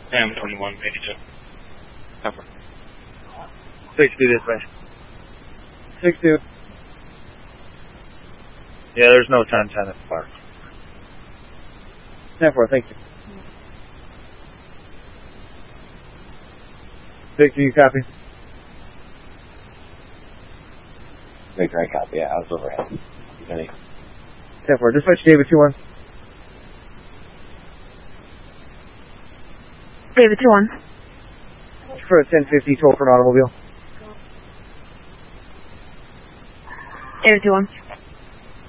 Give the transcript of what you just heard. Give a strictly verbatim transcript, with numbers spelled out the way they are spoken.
M twenty-one, eighty-two. Cover. six two this way. six two. Yeah, there's no ten ten at the park. ten four, thank you. Victor, you copy? Victor, I copy. Yeah, I was overhead. Any? ten four, dispatch David two one. David two one. For a ten fifty toll for an automobile. David two one.